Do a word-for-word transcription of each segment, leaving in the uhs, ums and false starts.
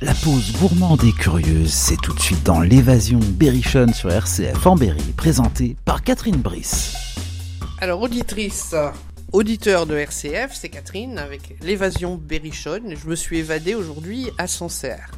La pause gourmande et curieuse, c'est tout de suite dans l'évasion berrichonne sur R C F en Berry, présentée par Catherine Brice. Alors, auditrice, auditeur de R C F, c'est Catherine avec l'évasion berrichonne. Je me suis évadée aujourd'hui à Sancerre.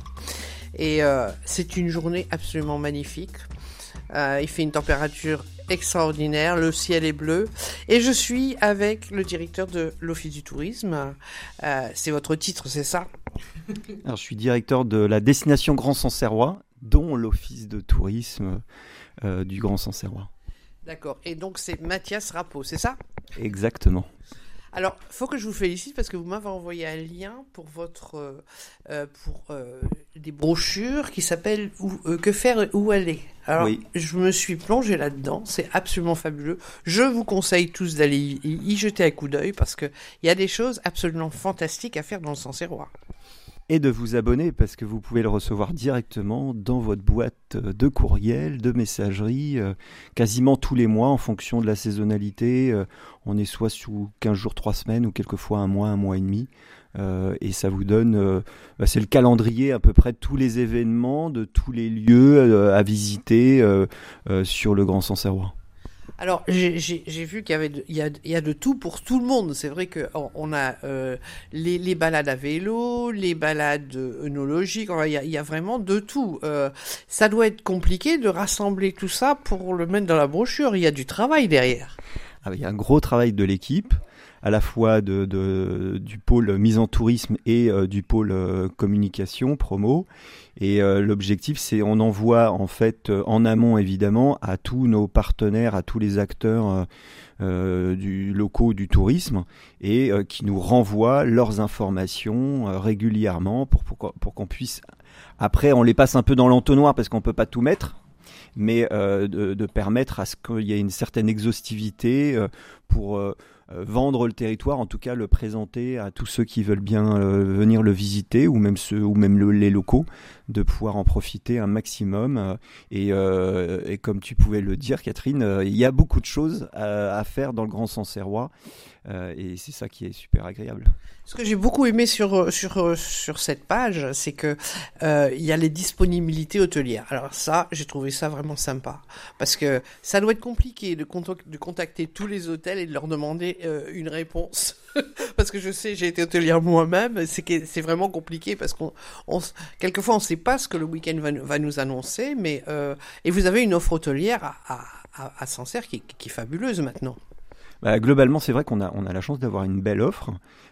Et euh, c'est une journée absolument magnifique. Euh, il fait une température extraordinaire, le ciel est bleu. Et je suis avec le directeur de l'Office du tourisme. Euh, c'est votre titre, c'est ça ? Alors, je suis directeur de la destination Grand Sancerrois, dont l'Office de tourisme euh, du Grand Sancerrois. D'accord. Et donc, c'est Mathias Rappeau, c'est ça ? Exactement. Alors, il faut que je vous félicite parce que vous m'avez envoyé un lien pour votre euh, euh, pour euh, des brochures qui s'appellent euh, Que faire et où aller. Alors, oui. Je me suis plongée là-dedans, c'est absolument fabuleux. Je vous conseille tous d'aller y, y jeter un coup d'œil parce que il y a des choses absolument fantastiques à faire dans le Sancerrois. Et de vous abonner parce que vous pouvez le recevoir directement dans votre boîte de courriel, de messagerie, euh, quasiment tous les mois en fonction de la saisonnalité. Euh, on est soit sous quinze jours, trois semaines ou quelquefois un mois, un mois et demi. Euh, et ça vous donne, euh, bah, c'est le calendrier à peu près de tous les événements, de tous les lieux euh, à visiter euh, euh, sur le Grand Sancerrois. Alors, j'ai, j'ai, j'ai vu qu'il y avait de, il y a, il y a de tout pour tout le monde. C'est vrai qu'on on a euh, les, les balades à vélo, les balades œnologiques. Il y a, il y a vraiment de tout. Euh, ça doit être compliqué de rassembler tout ça pour le mettre dans la brochure. Il y a du travail derrière. Ah, il y a un gros travail de l'équipe, à la fois de, de, du pôle mise en tourisme et euh, du pôle euh, communication, promo. Et euh, l'objectif, c'est on envoie en fait euh, en amont évidemment à tous nos partenaires, à tous les acteurs euh, euh, du locaux du tourisme et euh, qui nous renvoient leurs informations euh, régulièrement pour, pour, pour qu'on puisse. Après, on les passe un peu dans l'entonnoir parce qu'on peut pas tout mettre. Mais euh, de, de permettre à ce qu'il y ait une certaine exhaustivité euh, pour euh, vendre le territoire, en tout cas le présenter à tous ceux qui veulent bien euh, venir le visiter ou même ceux ou même le, les locaux, de pouvoir en profiter un maximum. Euh, et, euh, et comme tu pouvais le dire, Catherine, euh, il y a beaucoup de choses à, à faire dans le Grand Sancerrois euh, et c'est ça qui est super agréable. Ce que j'ai beaucoup aimé sur sur sur cette page, c'est que euh, il y a les disponibilités hôtelières. Alors ça, j'ai trouvé ça vraiment sympa parce que ça doit être compliqué de, contact, de contacter tous les hôtels et de leur demander euh, une réponse. Parce que je sais, j'ai été hôtelière moi-même, c'est que c'est vraiment compliqué parce qu'on on, quelquefois on ne sait pas ce que le week-end va, va nous annoncer, mais euh, et vous avez une offre hôtelière à à, à Sancerre qui, qui est fabuleuse maintenant. Bah, globalement, c'est vrai qu'on a, on a la chance d'avoir une belle offre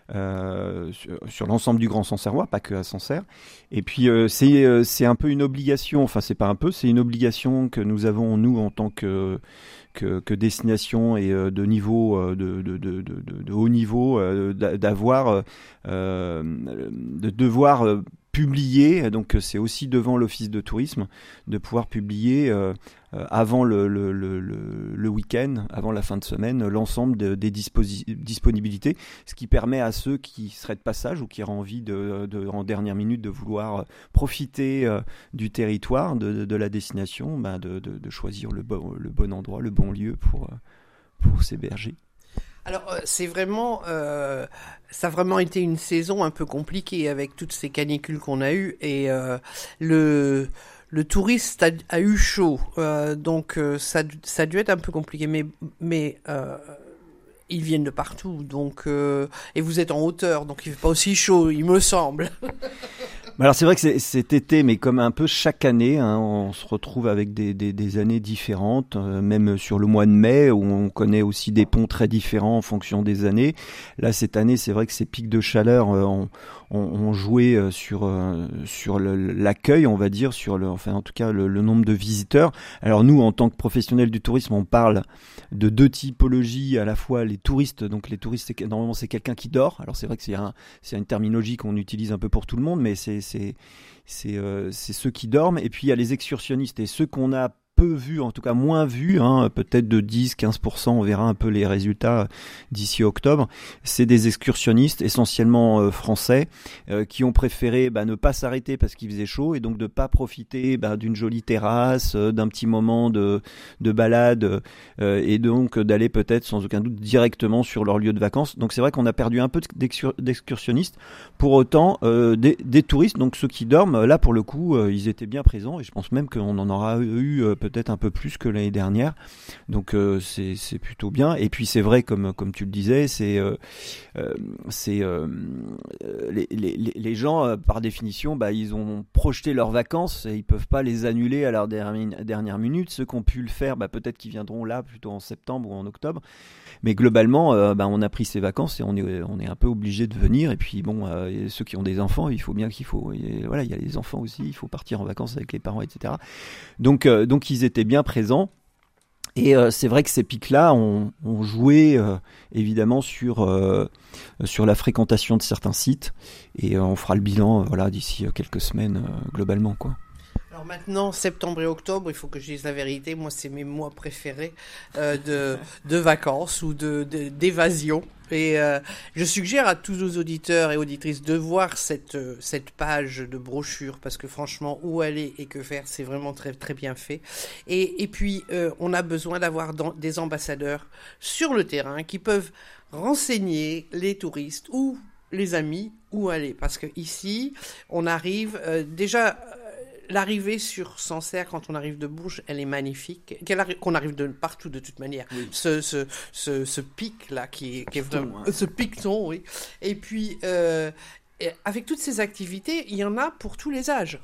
euh, sur, sur l'ensemble du Grand Sancerrois, pas que à Sancerre. Et puis, euh, c'est, euh, c'est un peu une obligation, enfin, c'est pas un peu, c'est une obligation que nous avons, nous, en tant que, que, que destination et euh, de niveau, euh, de, de, de, de, de haut niveau, euh, d'avoir, euh, de devoir euh, publier, donc c'est aussi devant l'Office de tourisme, de pouvoir publier euh, euh, avant le, le, le, le week-end, avant la fin de semaine, l'ensemble de, des disposi- disponibilités, ce qui permet à ceux qui seraient de passage ou qui auraient envie de, de, en dernière minute de vouloir profiter euh, du territoire, de, de la destination, bah de, de, de choisir le bon, le bon endroit, le bon lieu pour, pour s'héberger. Alors euh, c'est vraiment, euh, ça a vraiment été une saison un peu compliquée avec toutes ces canicules qu'on a eues et euh, le le touriste a, a eu chaud, euh, donc euh, ça ça a dû être un peu compliqué, mais mais euh, ils viennent de partout, donc euh, et vous êtes en hauteur, donc il fait pas aussi chaud, il me semble. Alors c'est vrai que c'est, cet été, mais comme un peu chaque année, hein, on se retrouve avec des, des, des années différentes, euh, même sur le mois de mai, où on connaît aussi des ponts très différents en fonction des années. Là, cette année, c'est vrai que ces pics de chaleur euh, ont, ont, ont joué euh, sur, euh, sur le, l'accueil, on va dire, sur le, enfin en tout cas le, le nombre de visiteurs. Alors nous, en tant que professionnels du tourisme, on parle de deux typologies, à la fois les touristes, donc les touristes, c'est, normalement c'est quelqu'un qui dort. Alors c'est vrai que c'est, un, c'est une terminologie qu'on utilise un peu pour tout le monde, mais c'est C'est, c'est, euh, c'est ceux qui dorment, et puis il y a les excursionnistes, et ceux qu'on a peu vu, en tout cas moins vu, hein, peut-être de dix à quinze pour cent, on verra un peu les résultats d'ici octobre. C'est des excursionnistes essentiellement euh, français euh, qui ont préféré bah, ne pas s'arrêter parce qu'il faisait chaud et donc de pas profiter bah, d'une jolie terrasse, euh, d'un petit moment de, de balade euh, et donc d'aller peut-être sans aucun doute directement sur leur lieu de vacances. Donc c'est vrai qu'on a perdu un peu d'excur- d'excursionnistes. Pour autant, euh, des, des touristes, donc ceux qui dorment, là pour le coup, euh, ils étaient bien présents et je pense même qu'on en aura eu euh, peut-être un peu plus que l'année dernière. Donc euh, c'est, c'est plutôt bien. Et puis c'est vrai, comme, comme tu le disais, c'est, euh, euh, c'est euh, les, les, les gens, euh, par définition, bah, ils ont projeté leurs vacances et ils peuvent pas les annuler à leur dernière, dernière minute. Ceux qui ont pu le faire, bah, peut-être qu'ils viendront là plutôt en septembre ou en octobre. Mais globalement, euh, bah, on a pris ses vacances et on est, on est un peu obligé de venir. Et puis bon, euh, ceux qui ont des enfants, il faut bien qu'il faut, et, voilà, il y a les enfants aussi, il faut partir en vacances avec les parents, et cetera. Donc, euh, donc ils étaient bien présents. Et euh, c'est vrai que ces pics-là ont, ont joué euh, évidemment sur euh, sur la fréquentation de certains sites. Et euh, on fera le bilan, euh, voilà, d'ici quelques semaines euh, globalement, quoi. Alors maintenant, septembre et octobre, il faut que je dise la vérité. Moi, c'est mes mois préférés euh, de, de vacances ou de, de, d'évasion. Et euh, je suggère à tous nos auditeurs et auditrices de voir cette, euh, cette page de brochure parce que franchement, où aller et que faire, c'est vraiment très, très bien fait. Et, et puis, euh, on a besoin d'avoir dans, des ambassadeurs sur le terrain qui peuvent renseigner les touristes ou les amis où aller. Parce que ici, on arrive euh, déjà... L'arrivée sur Sancerre, quand on arrive de Bourges, elle est magnifique. Arri- qu'on arrive de partout, de toute manière. Oui. Ce, ce, ce, ce pic-là, qui est, qui est vraiment... Hein. Ce picton, oui. Et puis, euh, avec toutes ces activités, il y en a pour tous les âges.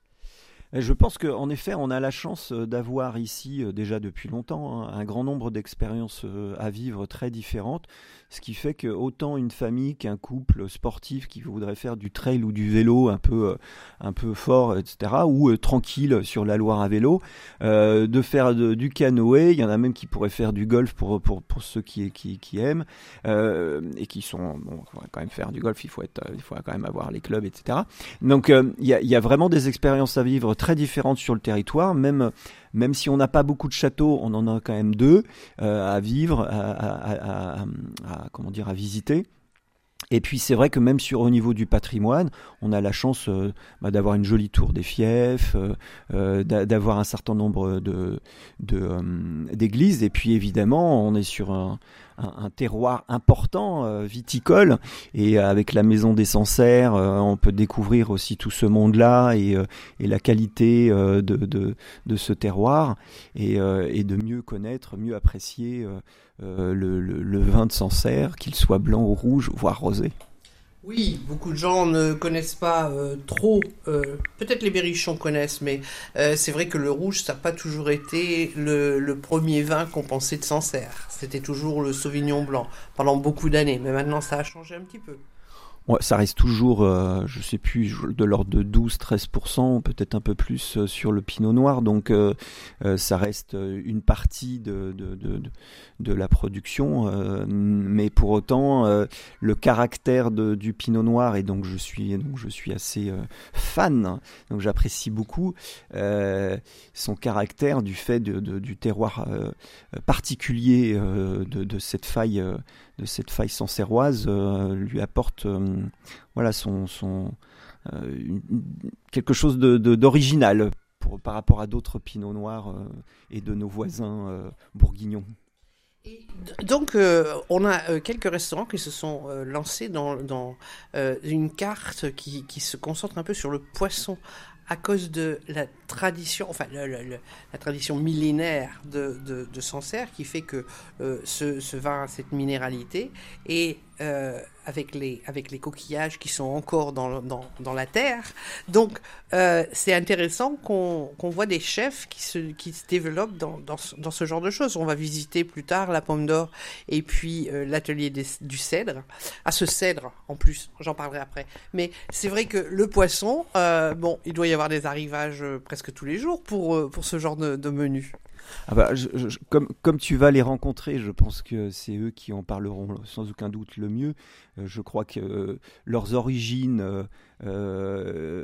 Je pense qu'en effet, on a la chance d'avoir ici, déjà depuis longtemps, un grand nombre d'expériences à vivre très différentes, ce qui fait que autant une famille qu'un couple sportif qui voudrait faire du trail ou du vélo un peu, un peu fort, et cetera, ou euh, tranquille sur la Loire à vélo, euh, de faire de, du canoë, il y en a même qui pourraient faire du golf pour, pour, pour ceux qui, qui, qui aiment, euh, et qui sont, bon, il faudrait quand même faire du golf, il faut, être, il faut quand même avoir les clubs, et cetera. Donc il euh, y, a, y a vraiment des expériences à vivre très différentes sur le territoire, même, même si on n'a pas beaucoup de châteaux, on en a quand même deux euh, à vivre, à, à, à, à, à, comment dire, à visiter. Et puis c'est vrai que même sur au niveau du patrimoine, on a la chance euh, bah, d'avoir une jolie tour des fiefs, euh, euh, d'avoir un certain nombre de, de euh, d'églises. Et puis évidemment, on est sur un, un, un terroir important euh, viticole. Et avec la maison des Sancerres, euh, on peut découvrir aussi tout ce monde-là et, euh, et la qualité euh, de, de, de ce terroir et, euh, et de mieux connaître, mieux apprécier. Euh, Euh, le, le, le vin de Sancerre, qu'il soit blanc ou rouge, voire rosé. Oui, beaucoup de gens ne connaissent pas euh, trop, euh, peut-être les berrichons connaissent, mais euh, c'est vrai que le rouge, ça n'a pas toujours été le, le premier vin qu'on pensait de Sancerre. C'était toujours le Sauvignon blanc pendant beaucoup d'années, mais maintenant ça a changé un petit peu. Ouais, ça reste toujours, euh, je sais plus, de l'ordre de douze à treize pour cent, peut-être un peu plus euh, sur le pinot noir. Donc, euh, euh, ça reste une partie de, de, de, de la production. Euh, mais pour autant, euh, le caractère de, du pinot noir, et donc je suis, donc je suis assez euh, fan, hein, donc j'apprécie beaucoup euh, son caractère du fait de, de, du terroir euh, particulier euh, de, de cette faille. Euh, de cette faille sancerroise euh, lui apporte euh, voilà son, son euh, une, quelque chose de, de, d'original pour, par rapport à d'autres pinots noirs euh, et de nos voisins euh, bourguignons. Et donc, euh, on a euh, quelques restaurants qui se sont euh, lancés dans, dans euh, une carte qui, qui se concentre un peu sur le poisson à cause de la tradition, enfin le, le, le, la tradition millénaire de, de, de Sancerre qui fait que euh, ce, ce vin a cette minéralité et euh, avec les, avec les coquillages qui sont encore dans, dans, dans la terre. Donc, euh, c'est intéressant qu'on, qu'on voit des chefs qui se, qui se développent dans, dans, dans ce genre de choses. On va visiter plus tard la Pomme d'Or et puis euh, l'atelier des, du cèdre. À ce cèdre, en plus, j'en parlerai après. Mais c'est vrai que le poisson, euh, bon, il doit y avoir des arrivages euh, presque tous les jours pour, euh, pour ce genre de, de menu. Ah bah, je, je, comme, comme tu vas les rencontrer, je pense que c'est eux qui en parleront sans aucun doute le mieux. Euh, je crois que euh, leurs origines euh, euh,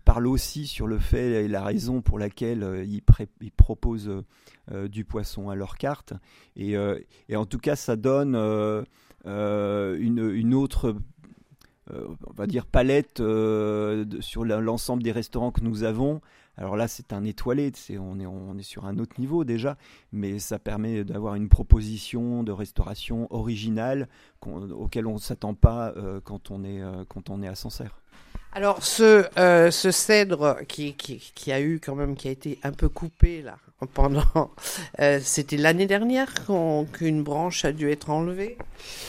parle aussi sur le fait et la raison pour laquelle euh, ils, pré- ils proposent euh, du poisson à leur carte. Et, euh, et en tout cas, ça donne euh, euh, une, une autre, euh, on va dire, palette euh, de, sur la, l'ensemble des restaurants que nous avons. Alors là, c'est un étoilé, c'est, on, est, on est sur un autre niveau déjà, mais ça permet d'avoir une proposition de restauration originale auquel on ne s'attend pas euh, quand, on est, euh, quand on est à Sancerre. Alors ce euh, ce cèdre qui, qui qui a eu quand même qui a été un peu coupé là pendant euh, c'était l'année dernière qu'on, qu'une branche a dû être enlevée.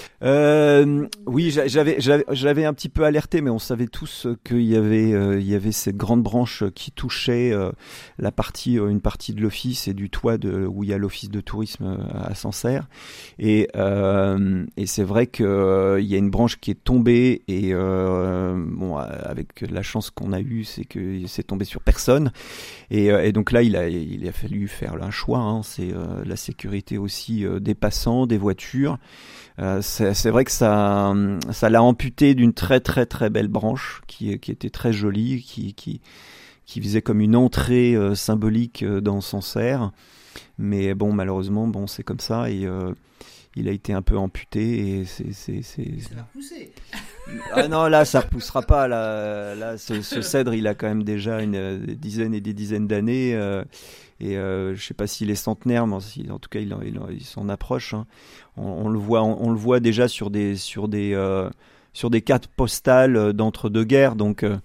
Euh, oui, j'avais, j'avais, j'avais un petit peu alerté, mais on savait tous qu'il y avait, euh, il y avait cette grande branche qui touchait euh, la partie, euh, une partie de l'office et du toit de, où il y a l'office de tourisme à Sancerre. Et, euh, et c'est vrai qu'il euh, y a une branche qui est tombée et euh, bon, avec la chance qu'on a eue, c'est que c'est tombé sur personne. Et, et donc là, il a, il a fallu faire un choix. Hein, c'est euh, la sécurité aussi euh, des passants, des voitures. Euh, c'est, c'est vrai que ça, ça l'a amputé d'une très très très belle branche qui, qui était très jolie, qui, qui, qui faisait comme une entrée euh, symbolique euh, dans Sancerre. Mais bon, malheureusement, bon, c'est comme ça et euh, il a été un peu amputé et c'est, c'est, c'est... Ça va pousser. Ah non, là, ça repoussera pas. Là, là, ce, ce cèdre, il a quand même déjà une des dizaines et des dizaines d'années. Euh, et euh, je sais pas s'il est centenaire, mais si, en tout cas, il, il, il s'en approche. Hein. On, on le voit, on, on le voit déjà sur des sur des euh, sur des cartes postales d'entre-deux-guerres. Donc euh,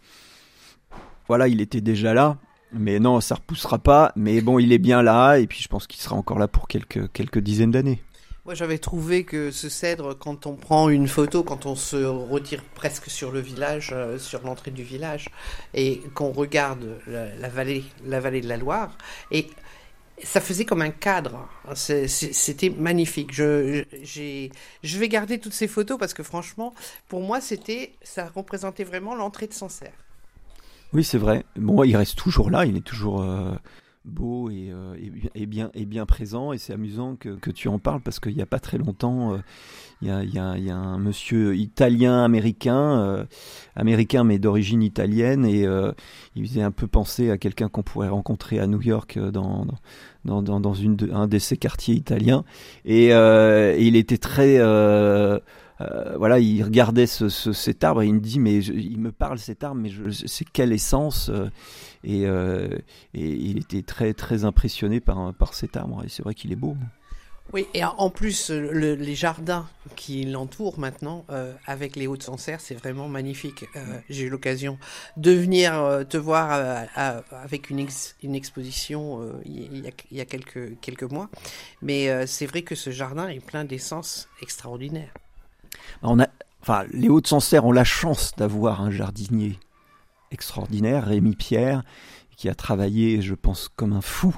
voilà, il était déjà là. Mais non, ça repoussera pas. Mais bon, il est bien là. Et puis, je pense qu'il sera encore là pour quelques quelques dizaines d'années. Moi, j'avais trouvé que ce cèdre, quand on prend une photo, quand on se retire presque sur le village, euh, sur l'entrée du village, et qu'on regarde la, la vallée, la vallée de la Loire, et ça faisait comme un cadre. C'est, c'est, c'était magnifique. Je, j'ai, je vais garder toutes ces photos parce que franchement, pour moi, c'était, ça représentait vraiment l'entrée de Sancerre. Oui, c'est vrai. Bon, il reste toujours là. Il est toujours euh, beau et, euh, et, et, bien, et bien présent. Et c'est amusant que, que tu en parles parce qu'il n'y a pas très longtemps, euh, il, y a, il, y a, il y a un monsieur italien-américain, euh, américain mais d'origine italienne. Et euh, il faisait un peu penser à quelqu'un qu'on pourrait rencontrer à New York dans... dans dans, dans, dans une de, un de ces quartiers italiens. Et, euh, et il était très... Euh, Euh, voilà, il regardait ce, ce, cet arbre et il me dit, mais je, il me parle cet arbre, mais je, c'est quelle essence euh, et, euh, et il était très très impressionné par, par cet arbre et c'est vrai qu'il est beau. Oui, et en plus, le, les jardins qui l'entourent maintenant, euh, avec les Hauts-de-Sancerre, c'est vraiment magnifique. Euh, j'ai eu l'occasion de venir euh, te voir euh, à, avec une, ex, une exposition euh, il, y a, il y a quelques, quelques mois. Mais euh, c'est vrai que ce jardin est plein d'essences extraordinaires. On a, enfin, les Hauts-de-Sancerre ont la chance d'avoir un jardinier extraordinaire, Rémi Pierre, qui a travaillé, je pense, comme un fou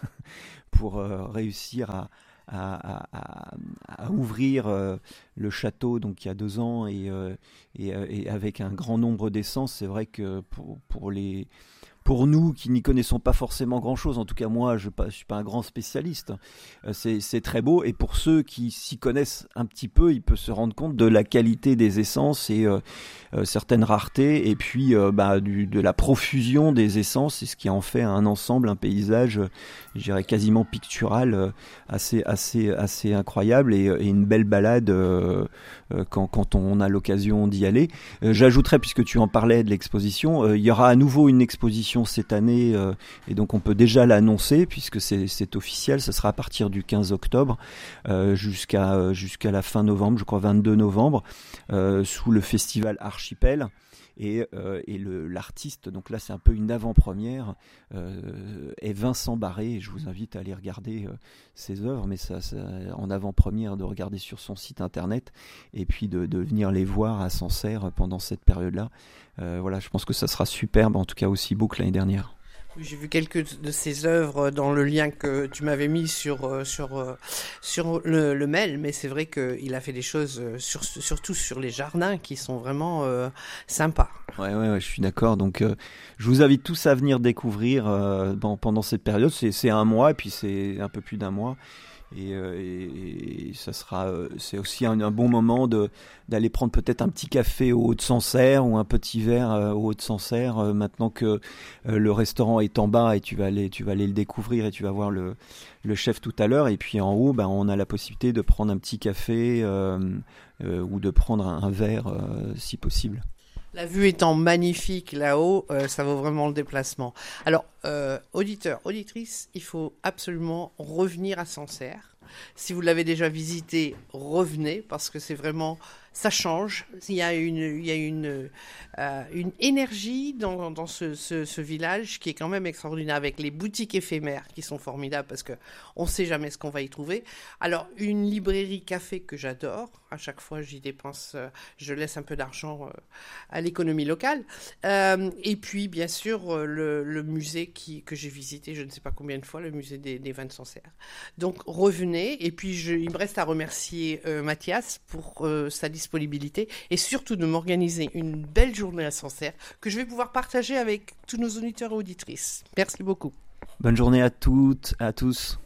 pour euh, réussir à, à, à, à ouvrir euh, le château donc il y a deux ans et, euh, et, et avec un grand nombre d'essences. C'est vrai que pour, pour les Pour nous qui n'y connaissons pas forcément grand-chose, en tout cas moi je ne suis pas un grand spécialiste, euh, c'est, c'est très beau. Et pour ceux qui s'y connaissent un petit peu, ils peuvent se rendre compte de la qualité des essences et euh, euh, certaines raretés, et puis euh, bah, du, de la profusion des essences, c'est ce qui en fait un ensemble, un paysage, euh, je dirais quasiment pictural, euh, assez, assez, assez incroyable et, et une belle balade euh, euh, quand, quand on a l'occasion d'y aller. Euh, j'ajouterais, puisque tu en parlais de l'exposition, euh, il y aura à nouveau une exposition cette année euh, et donc on peut déjà l'annoncer puisque c'est, c'est officiel. Ce sera à partir du quinze octobre euh, jusqu'à, euh, jusqu'à la fin novembre, je crois vingt-deux novembre, euh, sous le festival Archipel. Et, euh, et le, l'artiste, donc là c'est un peu une avant-première, euh, est Vincent Barré. Je vous invite à aller regarder euh, ses œuvres, mais ça, ça en avant-première, de regarder sur son site internet et puis de, de venir les voir à Sancerre pendant cette période-là. Euh, voilà, je pense que ça sera superbe, en tout cas aussi beau que l'année dernière. Oui, j'ai vu quelques de ses œuvres dans le lien que tu m'avais mis sur sur sur le, le mail, mais c'est vrai qu'il a fait des choses sur, surtout sur les jardins qui sont vraiment euh, sympas. Ouais, ouais, ouais, je suis d'accord. Donc, euh, je vous invite tous à venir découvrir euh, bon, pendant cette période. C'est, c'est un mois et puis c'est un peu plus d'un mois. Et, euh, et, et ça sera, euh, c'est aussi un, un bon moment de, d'aller prendre peut-être un petit café au Haut-de-Sancerre ou un petit verre euh, au Haut-de-Sancerre, euh, maintenant que euh, le restaurant est en bas et tu vas aller, tu vas aller le découvrir et tu vas voir le, le chef tout à l'heure. Et puis en haut, ben, on a la possibilité de prendre un petit café euh, euh, ou de prendre un, un verre euh, si possible. La vue étant magnifique là-haut, euh, ça vaut vraiment le déplacement. Alors, euh, auditeurs, auditrices, il faut absolument revenir à Sancerre. Si vous l'avez déjà visité, revenez, parce que c'est vraiment, ça change. Il y a une, il y a une, euh, une énergie dans, dans ce, ce, ce village qui est quand même extraordinaire, avec les boutiques éphémères qui sont formidables, parce que on sait jamais ce qu'on va y trouver. Alors, une librairie café que j'adore. À chaque fois, j'y dépense, euh, je laisse un peu d'argent euh, à l'économie locale. Euh, et puis, bien sûr, euh, le, le musée qui, que j'ai visité, je ne sais pas combien de fois, le musée des, des vins de Sancerre. Donc, revenez. Et puis, je, il me reste à remercier euh, Mathias pour euh, sa disponibilité et surtout de m'organiser une belle journée à Sancerre que je vais pouvoir partager avec tous nos auditeurs et auditrices. Merci beaucoup. Bonne journée à toutes, à tous.